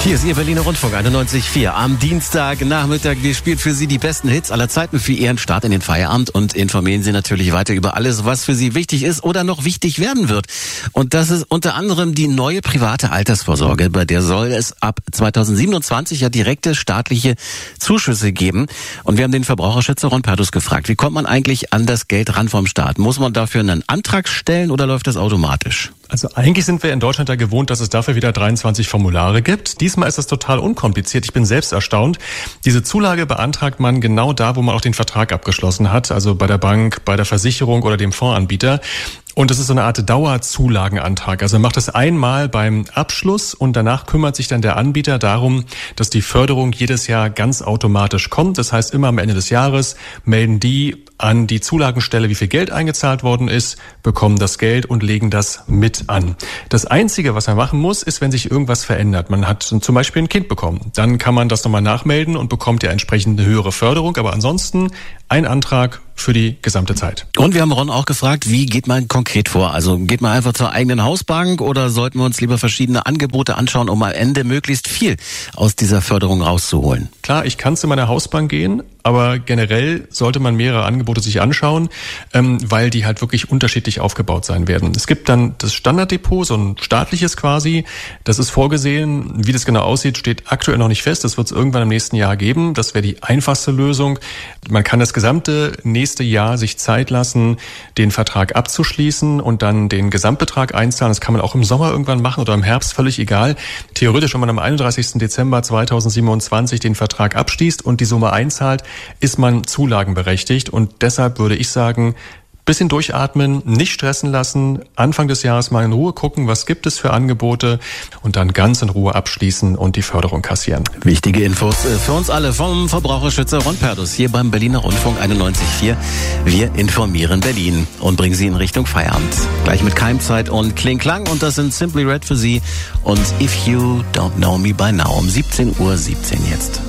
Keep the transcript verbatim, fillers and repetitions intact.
Hier ist Ihr Berliner Rundfunk einundneunzig Komma vier. Am Dienstagnachmittag, wir spielen für Sie die besten Hits aller Zeiten für Ihren Start in den Feierabend und informieren Sie natürlich weiter über alles, was für Sie wichtig ist oder noch wichtig werden wird. Und das ist unter anderem die neue private Altersvorsorge, bei der soll es ab zweitausendsiebenundzwanzig ja direkte staatliche Zuschüsse geben. Und wir haben den Verbraucherschützer Ron Pertus gefragt, wie kommt man eigentlich an das Geld ran vom Staat? Muss man dafür einen Antrag stellen oder läuft das automatisch? Also eigentlich sind wir in Deutschland ja gewohnt, dass es dafür wieder dreiundzwanzig Formulare gibt. Diesmal ist das total unkompliziert. Ich bin selbst erstaunt. Diese Zulage beantragt man genau da, wo man auch den Vertrag abgeschlossen hat, also bei der Bank, bei der Versicherung oder dem Fondsanbieter. Und das ist so eine Art Dauerzulagenantrag. Also man macht es einmal beim Abschluss und danach kümmert sich dann der Anbieter darum, dass die Förderung jedes Jahr ganz automatisch kommt. Das heißt, immer am Ende des Jahres melden die an die Zulagenstelle, wie viel Geld eingezahlt worden ist, bekommen das Geld und legen das mit an. Das Einzige, was man machen muss, ist, wenn sich irgendwas verändert. Man hat zum Beispiel ein Kind bekommen. Dann kann man das nochmal nachmelden und bekommt ja entsprechend eine höhere Förderung. Aber ansonsten ein Antrag für die gesamte Zeit. Und wir haben Ron auch gefragt, wie geht man konkret vor? Also geht man einfach zur eigenen Hausbank oder sollten wir uns lieber verschiedene Angebote anschauen, um am Ende möglichst viel aus dieser Förderung rauszuholen? Klar, ich kann zu meiner Hausbank gehen, aber generell sollte man mehrere Angebote sich anschauen, ähm, weil die halt wirklich unterschiedlich aufgebaut sein werden. Es gibt dann das Standarddepot, so ein staatliches quasi. Das ist vorgesehen. Wie das genau aussieht, steht aktuell noch nicht fest. Das wird es irgendwann im nächsten Jahr geben. Das wäre die einfachste Lösung. Man kann das gesamte nächste Jahr sich Zeit lassen, den Vertrag abzuschließen und dann den Gesamtbetrag einzahlen. Das kann man auch im Sommer irgendwann machen oder im Herbst, völlig egal. Theoretisch, wenn man am einunddreißigsten Dezember zweitausendsiebenundzwanzig den Vertrag abschließt und die Summe einzahlt, ist man zulagenberechtigt. Und deshalb würde ich sagen, bisschen durchatmen, nicht stressen lassen, Anfang des Jahres mal in Ruhe gucken, was gibt es für Angebote und dann ganz in Ruhe abschließen und die Förderung kassieren. Wichtige Infos für uns alle vom Verbraucherschützer Ron Pertus hier beim Berliner Rundfunk einundneunzig Komma vier. Wir informieren Berlin und bringen Sie in Richtung Feierabend. Gleich mit Keimzeit und Kling Klang und das sind Simply Red für Sie und If You Don't Know Me By Now um siebzehn Uhr siebzehn jetzt.